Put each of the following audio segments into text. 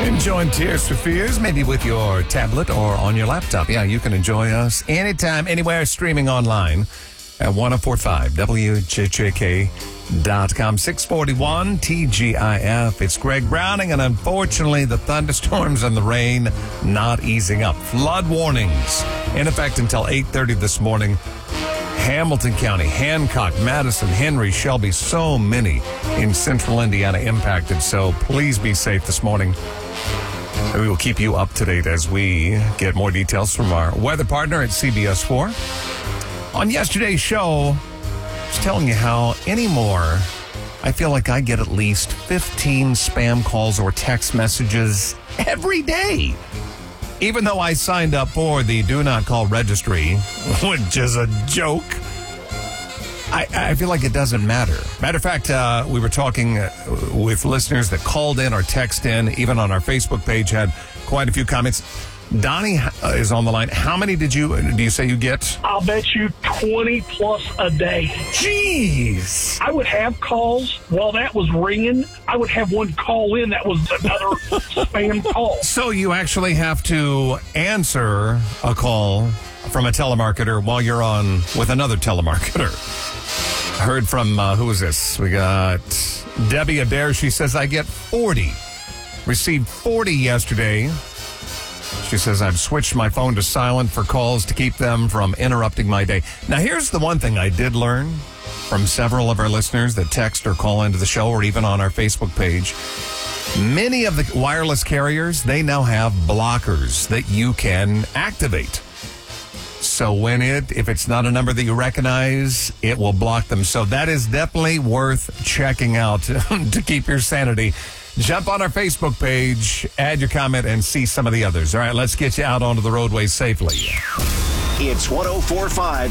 Enjoying Tears for Fears, maybe with your tablet or on your laptop. Yeah, you can enjoy us anytime, anywhere, streaming online at 1045wjjk.com. 641 TGIF. It's Greg Browning, and unfortunately, the thunderstorms and the rain not easing up. Flood warnings in effect until 8:30 this morning. Hamilton County, Hancock, Madison, Henry, Shelby, so many in central Indiana impacted. So please be safe this morning. We will keep you up to date as we get more details from our weather partner at CBS 4. On yesterday's show, I was telling you how anymore I feel like I get at least 15 spam calls or text messages every day. Even though I signed up for the Do Not Call registry, which is a joke, I feel like it doesn't matter. Matter of fact, we were talking with listeners that called in or text in, even on our Facebook page, had quite a few comments. Donnie is on the line. How many do you say you get? I'll bet you 20 plus a day. Jeez. I would have calls while that was ringing. I would have one call in that was another spam call. So you actually have to answer a call from a telemarketer while you're on with another telemarketer. Heard from, who is this? We got Debbie Adair. She says, I get 40. Received 40 yesterday. She says, I've switched my phone to silent for calls to keep them from interrupting my day. Now, here's the one thing I did learn from several of our listeners that text or call into the show or even on our Facebook page. Many of the wireless carriers, they now have blockers that you can activate. So if it's not a number that you recognize, it will block them. So that is definitely worth checking out to keep your sanity. Jump on our Facebook page, add your comment, and see some of the others. All right, let's get you out onto the roadway safely. It's 104.5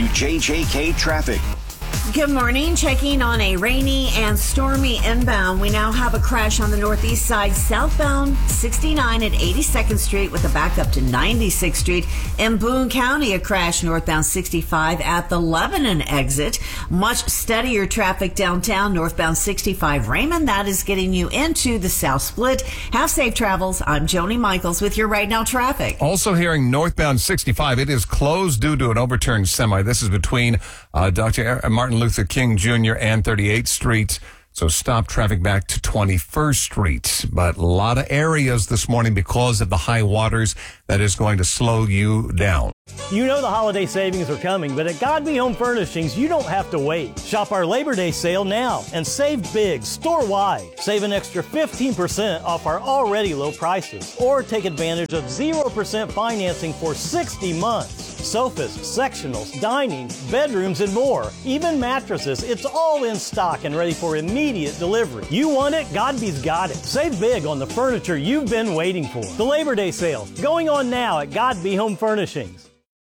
WJJK traffic. Good morning. Checking on a rainy and stormy inbound. We now have a crash on the northeast side, southbound 69 at 82nd Street with a backup to 96th Street. In Boone County, a crash northbound 65 at the Lebanon exit. Much steadier traffic downtown, northbound 65 Raymond. That is getting you into the South Split. Have safe travels. I'm Joni Michaels with your Right Now traffic. Also hearing northbound 65, it is closed due to an overturned semi. This is between Dr. Martin Luther King Jr. and 38th Street. So stop traffic back to 21st Street. But a lot of areas this morning because of the high waters that is going to slow you down. You know the holiday savings are coming, but at Godby Home Furnishings, you don't have to wait. Shop our Labor Day sale now and save big store-wide. Save an extra 15% off our already low prices. Or take advantage of 0% financing for 60 months. Sofas, sectionals, dining, bedrooms, and more. Even mattresses, it's all in stock and ready for immediate delivery. You want it? Godby's got it. Save big on the furniture you've been waiting for. The Labor Day sale, going on now at Godby Home Furnishings.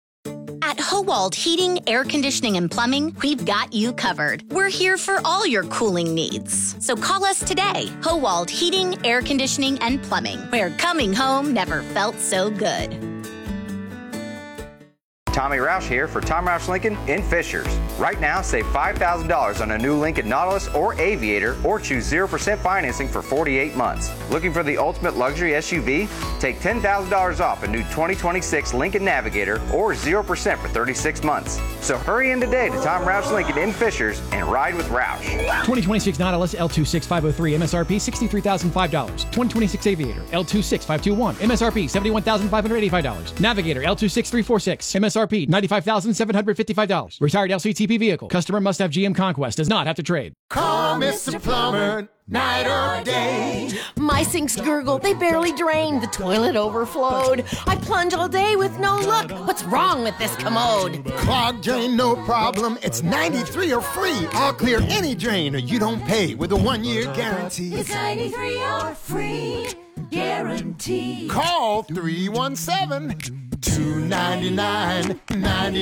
At Howald Heating, Air Conditioning, and Plumbing, we've got you covered. We're here for all your cooling needs. So call us today. Howald Heating, Air Conditioning, and Plumbing, where coming home never felt so good. Tommy Roush here for Tom Roush Lincoln in Fishers. Right now, save $5,000 on a new Lincoln Nautilus or Aviator, or choose 0% financing for 48 months. Looking for the ultimate luxury SUV? Take $10,000 off a new 2026 Lincoln Navigator or 0% for 36 months. So hurry in today to Tom Roush Lincoln in Fishers and ride with Roush. 2026 Nautilus L26503 MSRP $63,005. 2026 Aviator L26521 MSRP $71,585. Navigator L26346 MSRP $95,755. Retired LCTP vehicle. Customer must have GM Conquest. Does not have to trade. Call Mr. Plumber, night or day. My sinks gurgle. They barely drain. The toilet overflowed. I plunge all day with no luck. What's wrong with this commode? Clogged drain, no problem. It's 93 or free. I'll clear any drain or you don't pay with a 1-year guarantee. It's 93 or free guarantee. Call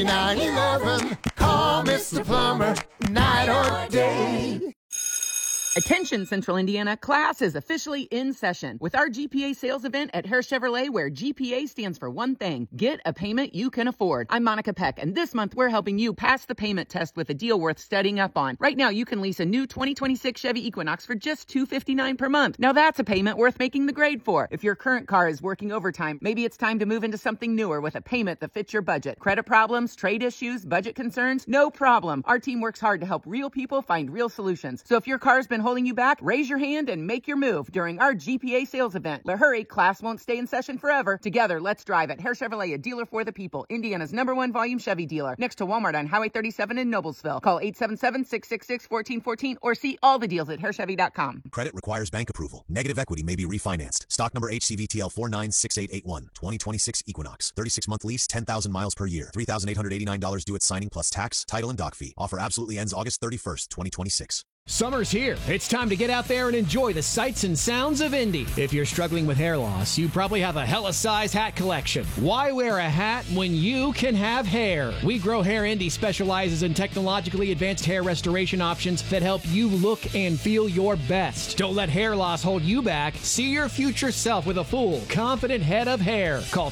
317-299-9911. Call Mr. Plumber, night or day. Attention, Central Indiana, class is officially in session with our GPA sales event at Hare Chevrolet, where GPA stands for one thing: get a payment you can afford. I'm Monica Peck, and this month we're helping you pass the payment test with a deal worth studying up on. Right now, you can lease a new 2026 Chevy Equinox for just $259 per month. Now that's a payment worth making the grade for. If your current car is working overtime, maybe it's time to move into something newer with a payment that fits your budget. Credit problems, trade issues, budget concerns? No problem. Our team works hard to help real people find real solutions. So if your car's been holding you back, raise your hand and make your move during our GPA sales event. But hurry, class won't stay in session forever. Together, let's drive at Hare Chevrolet, a dealer for the people. Indiana's #1 volume Chevy dealer, next to Walmart on Highway 37 in Noblesville. Call 877-666-1414 or see all the deals at HareChevy.com. Credit requires bank approval. Negative equity may be refinanced. Stock number HCVTL 496881. 2026 Equinox. 36-month lease, 10,000 miles per year. $3,889 due at signing plus tax, title, and dock fee. Offer absolutely ends August 31st, 2026. Summer's here. It's time to get out there and enjoy the sights and sounds of Indy. If you're struggling with hair loss, you probably have a hella size hat collection. Why wear a hat when you can have hair? We Grow Hair Indy specializes in technologically advanced hair restoration options that help you look and feel your best. Don't let hair loss hold you back. See your future self with a full, confident head of hair. Call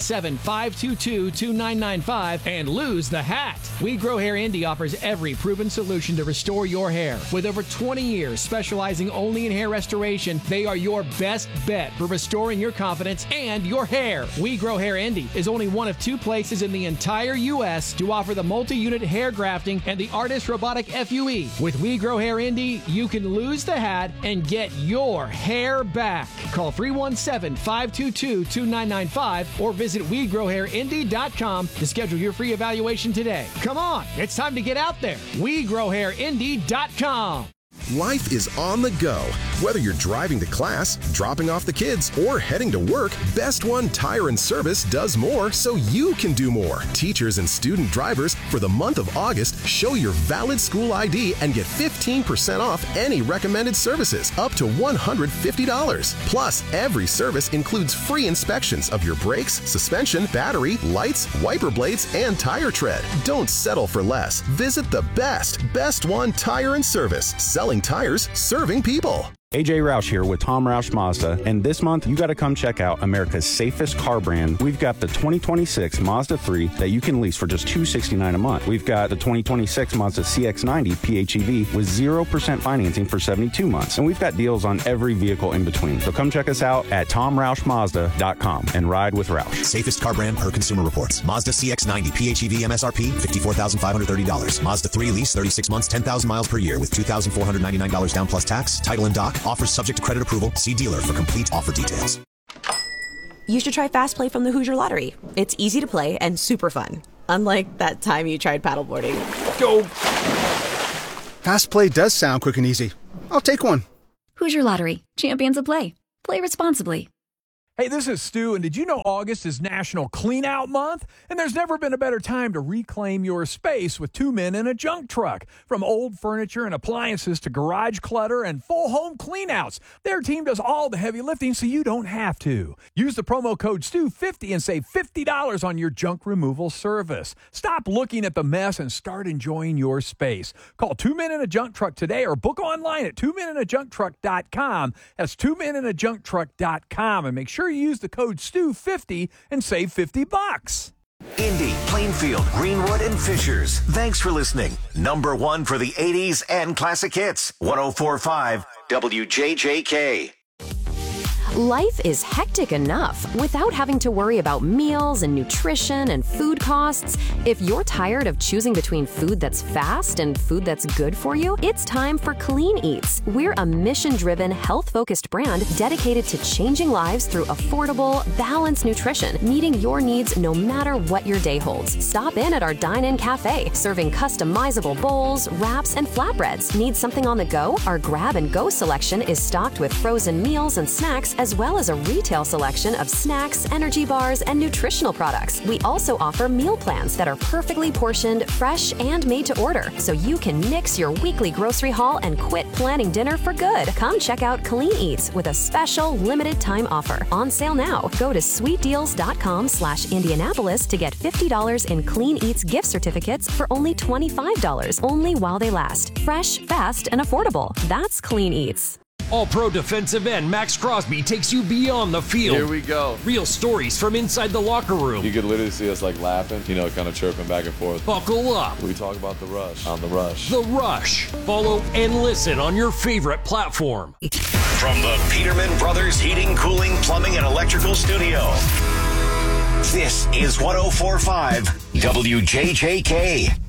317-522-2995 and lose the hat. We Grow Hair Indy offers every proven solution to restore your hair. With over 20 years specializing only in hair restoration, they are your best bet for restoring your confidence and your hair. We Grow Hair Indy is only one of 2 places in the entire U.S. to offer the multi-unit hair grafting and the Artist Robotic FUE. With We Grow Hair Indy, you can lose the hat and get your hair back. Call 317-522-2995 or visit WeGrowHairIndy.com to schedule your free evaluation today. Come on, it's time to get out there. WeGrowHairIndy.com. Life is on the go. Whether you're driving to class, dropping off the kids, or heading to work, Best One Tire and Service does more so you can do more. Teachers and student drivers, for the month of August, show your valid school ID and get 15% off any recommended services, up to $150. Plus, every service includes free inspections of your brakes, suspension, battery, lights, wiper blades, and tire tread. Don't settle for less. Visit the Best One Tire and Service. Selling tires, serving people. AJ Roush here with Tom Roush Mazda, and this month you got to come check out America's safest car brand. We've got the 2026 Mazda 3 that you can lease for just $269 a month. We've got the 2026 Mazda CX-90 PHEV with 0% financing for 72 months, and we've got deals on every vehicle in between. So come check us out at TomRoushMazda.com and ride with Roush. Safest car brand per Consumer Reports. Mazda CX-90 PHEV MSRP $54,530. Mazda 3 lease 36 months, 10,000 miles per year with $2,499 down plus tax, title, and dock. Offers subject to credit approval. See dealer for complete offer details. You should try Fast Play from the Hoosier Lottery. It's easy to play and super fun. Unlike that time you tried paddleboarding. Go! Fast Play does sound quick and easy. I'll take one. Hoosier Lottery. Champions of play. Play responsibly. Hey, this is Stu, and did you know August is National Clean Out Month? And there's never been a better time to reclaim your space with 2 men in a junk truck. From old furniture and appliances to garage clutter and full home cleanouts, their team does all the heavy lifting so you don't have to. Use the promo code STU50 and save $50 on your junk removal service. Stop looking at the mess and start enjoying your space. Call 2 Men in a Junk Truck today or book online at 2meninajuncktruck.com. That's 2meninajuncktruck.com, and make sure you use the code STU50 and save $50. Indy, Plainfield, Greenwood, and Fishers. Thanks for listening. #1 for the 80s and classic hits. 104.5 WJJK. Life is hectic enough without having to worry about meals and nutrition and food costs. If you're tired of choosing between food that's fast and food that's good for you, it's time for Clean Eats. We're a mission-driven, health-focused brand dedicated to changing lives through affordable, balanced nutrition, meeting your needs no matter what your day holds. Stop in at our dine-in cafe, serving customizable bowls, wraps, and flatbreads. Need something on the go? Our grab-and-go selection is stocked with frozen meals and snacks, as as well as a retail selection of snacks, energy bars, and nutritional products. We also offer meal plans that are perfectly portioned, fresh, and made to order, so you can nix your weekly grocery haul and quit planning dinner for good. Come check out Clean Eats with a special limited time offer. On sale now. Go to sweetdeals.com/Indianapolis to get $50 in Clean Eats gift certificates for only $25, only while they last. Fresh, fast, and affordable. That's Clean Eats. All-Pro defensive end Max Crosby takes you beyond the field. Here we go. Real stories from inside the locker room. You could literally see us like laughing, kind of chirping back and forth. Buckle up. We talk about The Rush on The Rush. The Rush. Follow and listen on your favorite platform. From the Peterman Brothers Heating, Cooling, Plumbing, and Electrical Studio, this is 104.5 WJJK.